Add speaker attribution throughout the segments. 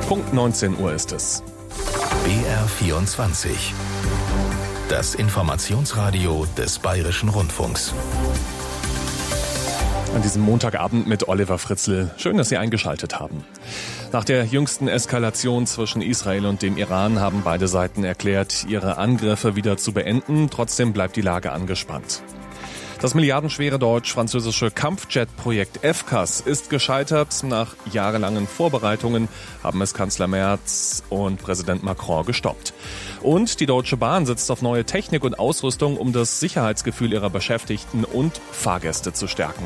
Speaker 1: Punkt 19 Uhr ist es.
Speaker 2: BR24. Das Informationsradio des Bayerischen Rundfunks.
Speaker 1: An diesem Montagabend mit Oliver Fritzl. Schön, dass Sie eingeschaltet haben. Nach der jüngsten Eskalation zwischen Israel und dem Iran haben beide Seiten erklärt, ihre Angriffe wieder zu beenden. Trotzdem bleibt die Lage angespannt. Das milliardenschwere deutsch-französische Kampfjet-Projekt FCAS ist gescheitert. Nach jahrelangen Vorbereitungen haben es Kanzler Merz und Präsident Macron gestoppt. Und die Deutsche Bahn setzt auf neue Technik und Ausrüstung, um das Sicherheitsgefühl ihrer Beschäftigten und Fahrgäste zu stärken.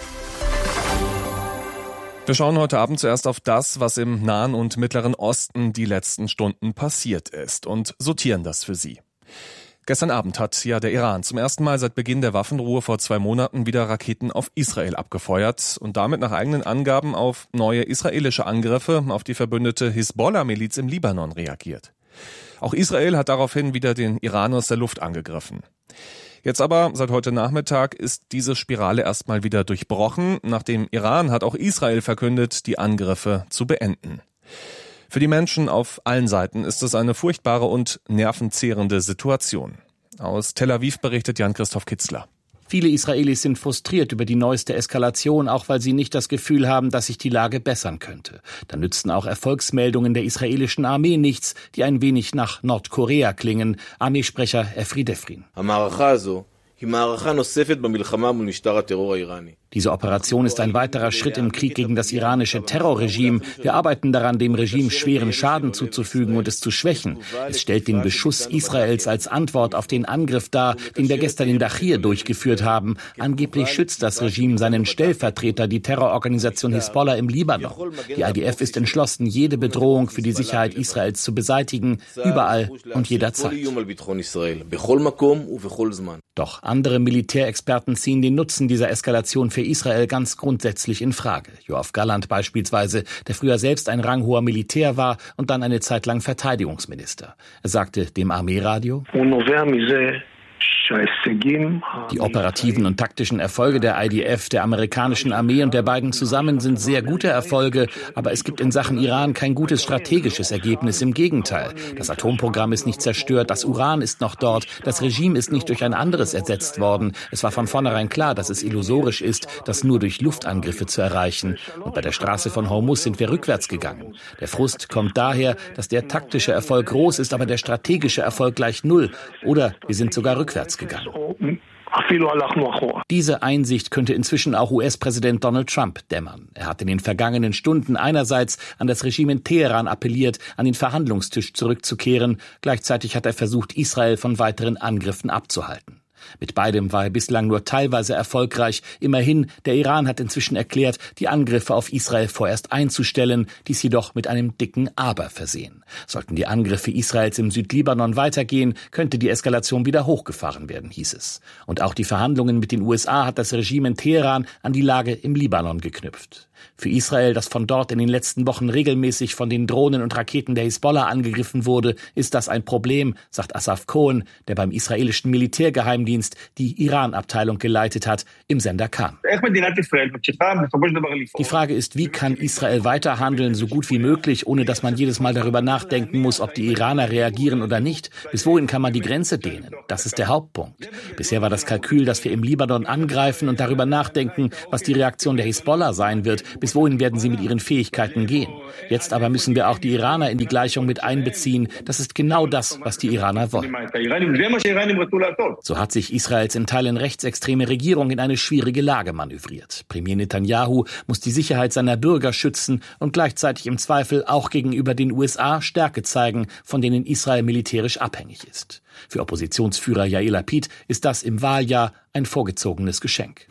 Speaker 1: Wir schauen heute Abend zuerst auf das, was im Nahen und Mittleren Osten die letzten Stunden passiert ist und sortieren das für Sie. Gestern Abend hat ja der Iran zum ersten Mal seit Beginn der Waffenruhe vor 2 Monaten wieder Raketen auf Israel abgefeuert und damit nach eigenen Angaben auf neue israelische Angriffe auf die verbündete Hisbollah-Miliz im Libanon reagiert. Auch Israel hat daraufhin wieder den Iran aus der Luft angegriffen. Jetzt aber, seit heute Nachmittag, ist diese Spirale erstmal wieder durchbrochen. Nach dem Iran hat auch Israel verkündet, die Angriffe zu beenden. Für die Menschen auf allen Seiten ist es eine furchtbare und nervenzehrende Situation. Aus Tel Aviv berichtet Jan-Christoph Kitzler.
Speaker 3: Viele Israelis sind frustriert über die neueste Eskalation, auch weil sie nicht das Gefühl haben, dass sich die Lage bessern könnte. Da nützen auch Erfolgsmeldungen der israelischen Armee nichts, die ein wenig nach Nordkorea klingen. Armeesprecher Efri Defrin. Diese Operation ist ein weiterer Schritt im Krieg gegen das iranische Terrorregime. Wir arbeiten daran, dem Regime schweren Schaden zuzufügen und es zu schwächen. Es stellt den Beschuss Israels als Antwort auf den Angriff dar, den wir gestern in Dachir durchgeführt haben. Angeblich schützt das Regime seinen Stellvertreter, die Terrororganisation Hisbollah im Libanon. Die IDF ist entschlossen, jede Bedrohung für die Sicherheit Israels zu beseitigen, überall und jederzeit. Doch andere Militärexperten ziehen den Nutzen dieser Eskalation für Israel ganz grundsätzlich in Frage. Yoav Gallant beispielsweise, der früher selbst ein ranghoher Militär war und dann eine Zeit lang Verteidigungsminister. Er sagte dem Armeeradio: Die operativen und taktischen Erfolge der IDF, der amerikanischen Armee und der beiden zusammen sind sehr gute Erfolge, aber es gibt in Sachen Iran kein gutes strategisches Ergebnis. Im Gegenteil, das Atomprogramm ist nicht zerstört, das Uran ist noch dort, das Regime ist nicht durch ein anderes ersetzt worden. Es war von vornherein klar, dass es illusorisch ist, das nur durch Luftangriffe zu erreichen. Und bei der Straße von Hormuz sind wir rückwärts gegangen. Der Frust kommt daher, dass der taktische Erfolg groß ist, aber der strategische Erfolg gleich null. Oder wir sind sogar rückwärts gegangen. Diese Einsicht könnte inzwischen auch US-Präsident Donald Trump dämmern. Er hat in den vergangenen Stunden einerseits an das Regime in Teheran appelliert, an den Verhandlungstisch zurückzukehren. Gleichzeitig hat er versucht, Israel von weiteren Angriffen abzuhalten. Mit beidem war er bislang nur teilweise erfolgreich. Immerhin, der Iran hat inzwischen erklärt, die Angriffe auf Israel vorerst einzustellen, dies jedoch mit einem dicken Aber versehen. Sollten die Angriffe Israels im Südlibanon weitergehen, könnte die Eskalation wieder hochgefahren werden, hieß es. Und auch die Verhandlungen mit den USA hat das Regime in Teheran an die Lage im Libanon geknüpft. Für Israel, das von dort in den letzten Wochen regelmäßig von den Drohnen und Raketen der Hisbollah angegriffen wurde, ist das ein Problem, sagt Asaf Cohen, der beim israelischen Militärgeheimdienst die Iran-Abteilung geleitet hat, im Sender Kan. Die Frage ist, wie kann Israel weiter handeln, so gut wie möglich, ohne dass man jedes Mal darüber nachdenken muss, ob die Iraner reagieren oder nicht? Bis wohin kann man die Grenze dehnen? Das ist der Hauptpunkt. Bisher war das Kalkül, dass wir im Libanon angreifen und darüber nachdenken, was die Reaktion der Hisbollah sein wird. Bis wohin werden sie mit ihren Fähigkeiten gehen? Jetzt aber müssen wir auch die Iraner in die Gleichung mit einbeziehen. Das ist genau das, was die Iraner wollen. So hat sich Israels in Teilen rechtsextreme Regierung in eine schwierige Lage manövriert. Premier Netanyahu muss die Sicherheit seiner Bürger schützen und gleichzeitig im Zweifel auch gegenüber den USA Stärke zeigen, von denen Israel militärisch abhängig ist. Für Oppositionsführer Yair Lapid ist das im Wahljahr ein vorgezogenes Geschenk.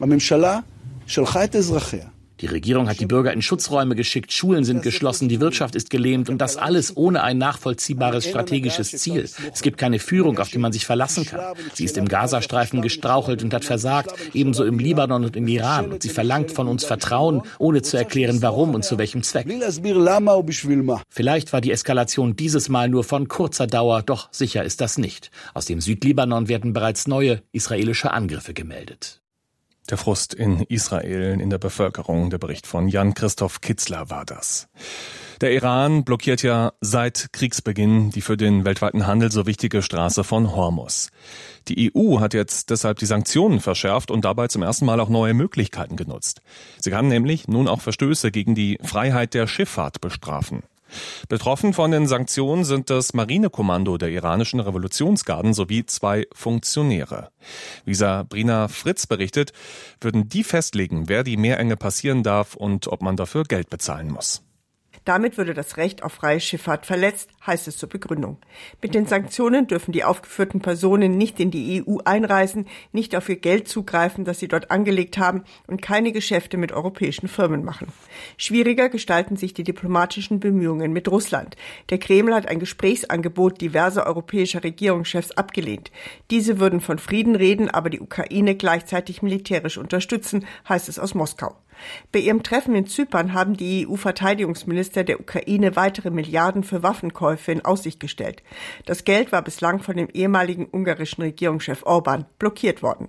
Speaker 3: Die Regierung hat die Bürger in Schutzräume geschickt, Schulen sind geschlossen, die Wirtschaft ist gelähmt und das alles ohne ein nachvollziehbares strategisches Ziel. Es gibt keine Führung, auf die man sich verlassen kann. Sie ist im Gazastreifen gestrauchelt und hat versagt, ebenso im Libanon und im Iran. Und sie verlangt von uns Vertrauen, ohne zu erklären, warum und zu welchem Zweck. Vielleicht war die Eskalation dieses Mal nur von kurzer Dauer, doch sicher ist das nicht. Aus dem Südlibanon werden bereits neue israelische Angriffe gemeldet.
Speaker 1: Der Frust in Israel, in der Bevölkerung, der Bericht von Jan-Christoph Kitzler war das. Der Iran blockiert ja seit Kriegsbeginn die für den weltweiten Handel so wichtige Straße von Hormuz. Die EU hat jetzt deshalb die Sanktionen verschärft und dabei zum ersten Mal auch neue Möglichkeiten genutzt. Sie kann nämlich nun auch Verstöße gegen die Freiheit der Schifffahrt bestrafen. Betroffen von den Sanktionen sind das Marinekommando der iranischen Revolutionsgarden sowie 2 Funktionäre. Wie Sabrina Fritz berichtet, würden die festlegen, wer die Meerenge passieren darf und ob man dafür Geld bezahlen muss.
Speaker 4: Damit würde das Recht auf freie Schifffahrt verletzt, heißt es zur Begründung. Mit den Sanktionen dürfen die aufgeführten Personen nicht in die EU einreisen, nicht auf ihr Geld zugreifen, das sie dort angelegt haben und keine Geschäfte mit europäischen Firmen machen. Schwieriger gestalten sich die diplomatischen Bemühungen mit Russland. Der Kreml hat ein Gesprächsangebot diverser europäischer Regierungschefs abgelehnt. Diese würden von Frieden reden, aber die Ukraine gleichzeitig militärisch unterstützen, heißt es aus Moskau. Bei ihrem Treffen in Zypern haben die EU-Verteidigungsminister der Ukraine weitere Milliarden für Waffenkäufe in Aussicht gestellt. Das Geld war bislang von dem ehemaligen ungarischen Regierungschef Orbán blockiert worden.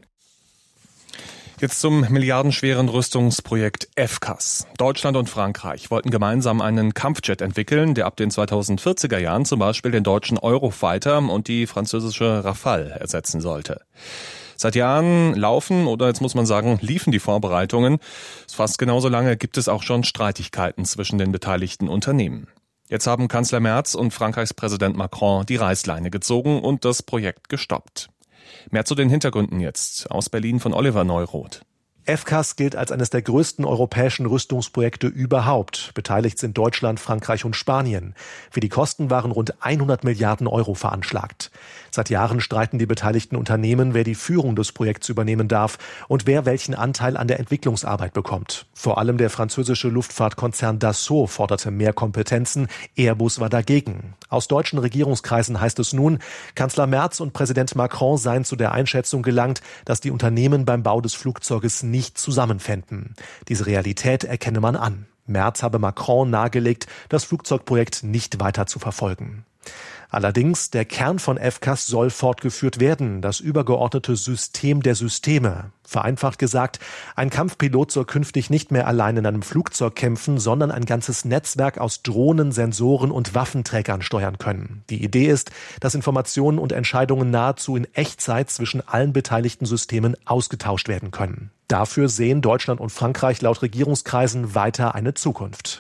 Speaker 1: Jetzt zum milliardenschweren Rüstungsprojekt FCAS. Deutschland und Frankreich wollten gemeinsam einen Kampfjet entwickeln, der ab den 2040er Jahren zum Beispiel den deutschen Eurofighter und die französische Rafale ersetzen sollte. Seit Jahren laufen, oder jetzt muss man sagen, liefen die Vorbereitungen. Fast genauso lange gibt es auch schon Streitigkeiten zwischen den beteiligten Unternehmen. Jetzt haben Kanzler Merz und Frankreichs Präsident Macron die Reißleine gezogen und das Projekt gestoppt. Mehr zu den Hintergründen jetzt aus Berlin von Oliver Neuroth.
Speaker 5: FCAS gilt als eines der größten europäischen Rüstungsprojekte überhaupt. Beteiligt sind Deutschland, Frankreich und Spanien. Für die Kosten waren rund 100 Milliarden Euro veranschlagt. Seit Jahren streiten die beteiligten Unternehmen, wer die Führung des Projekts übernehmen darf und wer welchen Anteil an der Entwicklungsarbeit bekommt. Vor allem der französische Luftfahrtkonzern Dassault forderte mehr Kompetenzen. Airbus war dagegen. Aus deutschen Regierungskreisen heißt es nun, Kanzler Merz und Präsident Macron seien zu der Einschätzung gelangt, dass die Unternehmen beim Bau des Flugzeuges nicht zusammenfänden. Diese Realität erkenne man an. Merz habe Macron nahegelegt, das Flugzeugprojekt nicht weiter zu verfolgen. Allerdings, der Kern von FCAS soll fortgeführt werden, das übergeordnete System der Systeme. Vereinfacht gesagt, ein Kampfpilot soll künftig nicht mehr allein in einem Flugzeug kämpfen, sondern ein ganzes Netzwerk aus Drohnen, Sensoren und Waffenträgern steuern können. Die Idee ist, dass Informationen und Entscheidungen nahezu in Echtzeit zwischen allen beteiligten Systemen ausgetauscht werden können. Dafür sehen Deutschland und Frankreich laut Regierungskreisen weiter eine Zukunft.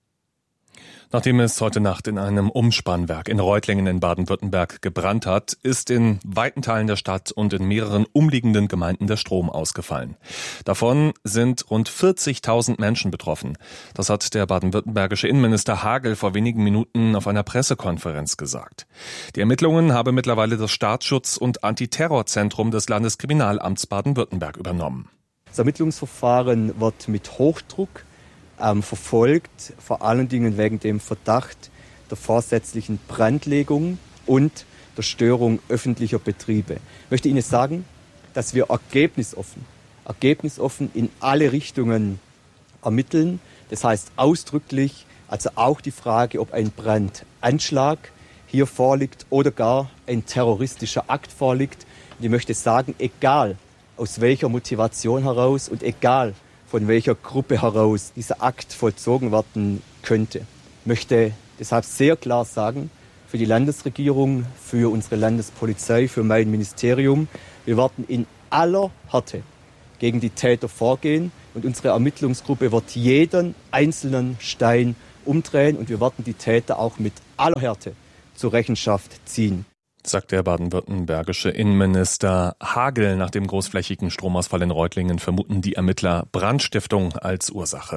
Speaker 1: Nachdem es heute Nacht in einem Umspannwerk in Reutlingen in Baden-Württemberg gebrannt hat, ist in weiten Teilen der Stadt und in mehreren umliegenden Gemeinden der Strom ausgefallen. Davon sind rund 40.000 Menschen betroffen. Das hat der baden-württembergische Innenminister Hagel vor wenigen Minuten auf einer Pressekonferenz gesagt. Die Ermittlungen habe mittlerweile das Staatsschutz- und Antiterrorzentrum des Landeskriminalamts Baden-Württemberg übernommen.
Speaker 6: Das Ermittlungsverfahren wird mit Hochdruck verfolgt, vor allen Dingen wegen dem Verdacht der vorsätzlichen Brandlegung und der Störung öffentlicher Betriebe. Ich möchte Ihnen sagen, dass wir ergebnisoffen in alle Richtungen ermitteln. Das heißt ausdrücklich, also auch die Frage, ob ein Brandanschlag hier vorliegt oder gar ein terroristischer Akt vorliegt. Und ich möchte sagen, egal aus welcher Motivation heraus und egal von welcher Gruppe heraus dieser Akt vollzogen werden könnte. Ich möchte deshalb sehr klar sagen, für die Landesregierung, für unsere Landespolizei, für mein Ministerium, wir werden in aller Härte gegen die Täter vorgehen und unsere Ermittlungsgruppe wird jeden einzelnen Stein umdrehen und wir werden die Täter auch mit aller Härte zur Rechenschaft ziehen.
Speaker 1: Sagt der baden-württembergische Innenminister Hagel. Nach dem großflächigen Stromausfall in Reutlingen vermuten die Ermittler Brandstiftung als Ursache.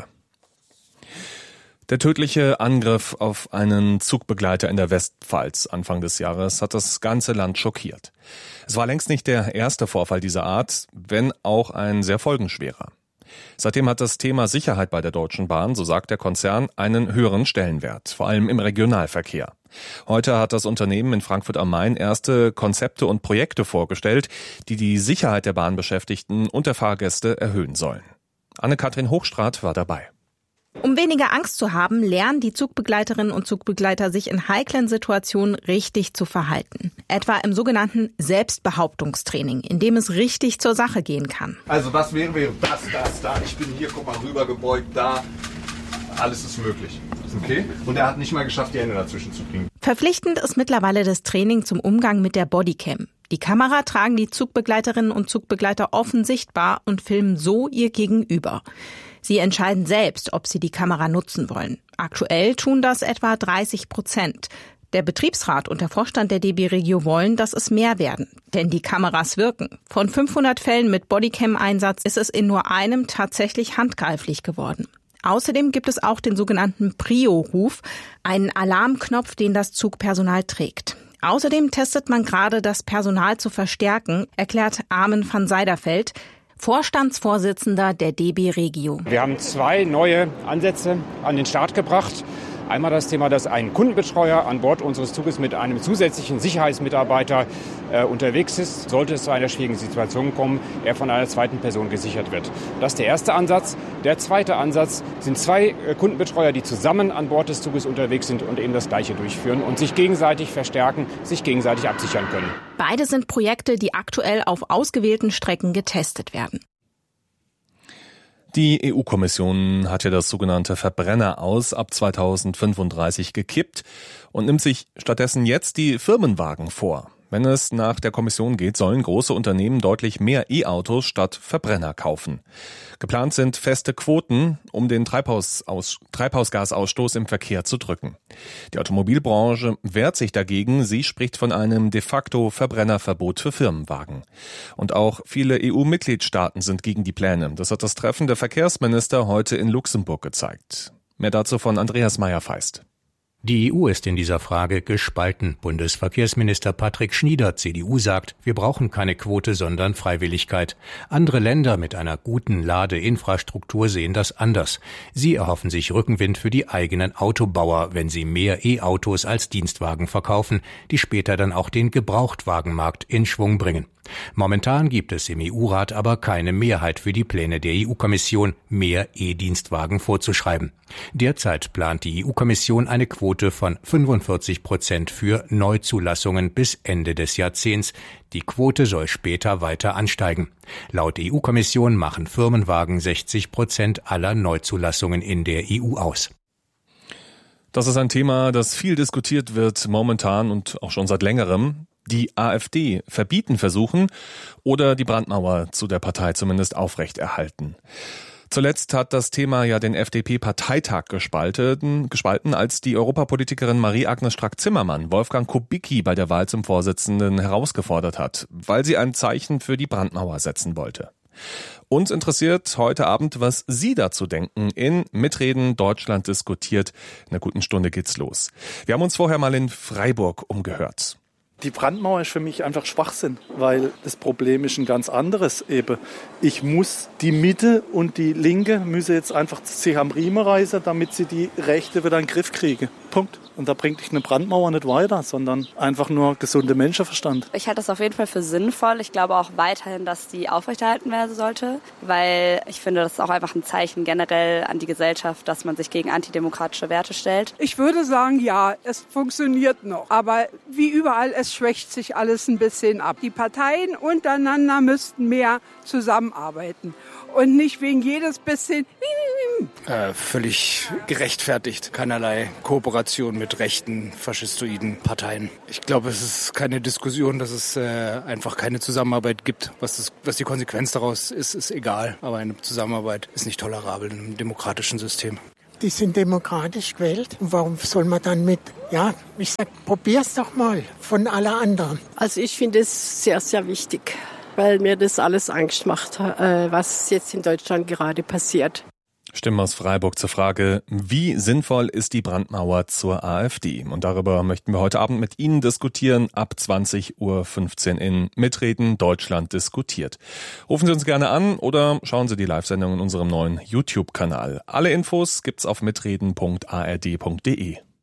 Speaker 1: Der tödliche Angriff auf einen Zugbegleiter in der Westpfalz Anfang des Jahres hat das ganze Land schockiert. Es war längst nicht der erste Vorfall dieser Art, wenn auch ein sehr folgenschwerer. Seitdem hat das Thema Sicherheit bei der Deutschen Bahn, so sagt der Konzern, einen höheren Stellenwert, vor allem im Regionalverkehr. Heute hat das Unternehmen in Frankfurt am Main erste Konzepte und Projekte vorgestellt, die die Sicherheit der Bahnbeschäftigten und der Fahrgäste erhöhen sollen. Anne-Kathrin Hochstraat war dabei.
Speaker 7: Um weniger Angst zu haben, lernen die Zugbegleiterinnen und Zugbegleiter, sich in heiklen Situationen richtig zu verhalten. Etwa im sogenannten Selbstbehauptungstraining, in dem es richtig zur Sache gehen kann.
Speaker 8: Also was wäre das, da? Ich bin hier, guck mal, rübergebeugt, da. Alles ist möglich. Okay? Und er hat nicht mal geschafft, die Hände dazwischen zu kriegen.
Speaker 7: Verpflichtend ist mittlerweile das Training zum Umgang mit der Bodycam. Die Kamera tragen die Zugbegleiterinnen und Zugbegleiter offen sichtbar und filmen so ihr Gegenüber. Sie entscheiden selbst, ob sie die Kamera nutzen wollen. Aktuell tun das etwa 30%. Der Betriebsrat und der Vorstand der DB Regio wollen, dass es mehr werden. Denn die Kameras wirken. Von 500 Fällen mit Bodycam-Einsatz ist es in nur einem tatsächlich handgreiflich geworden. Außerdem gibt es auch den sogenannten Prio-Ruf, einen Alarmknopf, den das Zugpersonal trägt. Außerdem testet man gerade, das Personal zu verstärken, erklärt Armin van Seiderfeld, Vorstandsvorsitzender der DB Regio.
Speaker 9: Wir haben 2 neue Ansätze an den Start gebracht. Einmal das Thema, dass ein Kundenbetreuer an Bord unseres Zuges mit einem zusätzlichen Sicherheitsmitarbeiter unterwegs ist. Sollte es zu einer schwierigen Situation kommen, er von einer zweiten Person gesichert wird. Das ist der erste Ansatz. Der zweite Ansatz sind 2 Kundenbetreuer, die zusammen an Bord des Zuges unterwegs sind und eben das Gleiche durchführen und sich gegenseitig verstärken, sich gegenseitig absichern können.
Speaker 7: Beide sind Projekte, die aktuell auf ausgewählten Strecken getestet werden.
Speaker 1: Die EU-Kommission hat ja das sogenannte Verbrenneraus ab 2035 gekippt und nimmt sich stattdessen jetzt die Firmenwagen vor. Wenn es nach der Kommission geht, sollen große Unternehmen deutlich mehr E-Autos statt Verbrenner kaufen. Geplant sind feste Quoten, um den Treibhausgasausstoß im Verkehr zu drücken. Die Automobilbranche wehrt sich dagegen. Sie spricht von einem de facto Verbrennerverbot für Firmenwagen. Und auch viele EU-Mitgliedstaaten sind gegen die Pläne. Das hat das Treffen der Verkehrsminister heute in Luxemburg gezeigt. Mehr dazu von Andreas Meyer-Feist.
Speaker 10: Die EU ist in dieser Frage gespalten. Bundesverkehrsminister Patrick Schnieder, CDU, sagt, wir brauchen keine Quote, sondern Freiwilligkeit. Andere Länder mit einer guten Ladeinfrastruktur sehen das anders. Sie erhoffen sich Rückenwind für die eigenen Autobauer, wenn sie mehr E-Autos als Dienstwagen verkaufen, die später dann auch den Gebrauchtwagenmarkt in Schwung bringen. Momentan gibt es im EU-Rat aber keine Mehrheit für die Pläne der EU-Kommission, mehr E-Dienstwagen vorzuschreiben. Derzeit plant die EU-Kommission eine Quote von 45% für Neuzulassungen bis Ende des Jahrzehnts. Die Quote soll später weiter ansteigen. Laut EU-Kommission machen Firmenwagen 60% aller Neuzulassungen in der EU aus.
Speaker 1: Das ist ein Thema, das viel diskutiert wird momentan und auch schon seit längerem. Die AfD verbieten versuchen oder die Brandmauer zu der Partei zumindest aufrechterhalten. Zuletzt hat das Thema ja den FDP-Parteitag gespalten, als die Europapolitikerin Marie-Agnes Strack-Zimmermann Wolfgang Kubicki bei der Wahl zum Vorsitzenden herausgefordert hat, weil sie ein Zeichen für die Brandmauer setzen wollte. Uns interessiert heute Abend, was Sie dazu denken. In Mitreden Deutschland diskutiert. In einer guten Stunde geht's los. Wir haben uns vorher mal in Freiburg umgehört.
Speaker 11: Die Brandmauer ist für mich einfach Schwachsinn, weil das Problem ist ein ganz anderes eben. Ich muss die Mitte und die Linke müssen jetzt einfach sich am Riemen reißen, damit sie die Rechte wieder in den Griff kriegen. Punkt. Und da bringt dich eine Brandmauer nicht weiter, sondern einfach nur gesunder Menschenverstand.
Speaker 12: Ich halte das auf jeden Fall für sinnvoll. Ich glaube auch weiterhin, dass die aufrechterhalten werden sollte, weil ich finde, das ist auch einfach ein Zeichen generell an die Gesellschaft, dass man sich gegen antidemokratische Werte stellt.
Speaker 13: Ich würde sagen, ja, es funktioniert noch. Aber wie überall, es schwächt sich alles ein bisschen ab. Die Parteien untereinander müssten mehr zusammenarbeiten und nicht wegen jedes bisschen
Speaker 14: völlig gerechtfertigt. Keinerlei Kooperation mit rechten, faschistoiden Parteien. Ich glaube, es ist keine Diskussion, dass es einfach keine Zusammenarbeit gibt. Was die Konsequenz daraus ist, ist egal. Aber eine Zusammenarbeit ist nicht tolerabel in einem demokratischen System.
Speaker 15: Die sind demokratisch gewählt. Und warum soll man dann ich sag, probier's doch mal von aller anderen.
Speaker 16: Also ich finde es sehr, sehr wichtig, weil mir das alles Angst macht, was jetzt in Deutschland gerade passiert.
Speaker 1: Stimmen aus Freiburg zur Frage, wie sinnvoll ist die Brandmauer zur AfD? Und darüber möchten wir heute Abend mit Ihnen diskutieren, ab 20:15 Uhr in Mitreden Deutschland diskutiert. Rufen Sie uns gerne an oder schauen Sie die Live-Sendung in unserem neuen YouTube-Kanal. Alle Infos gibt's auf mitreden.ard.de.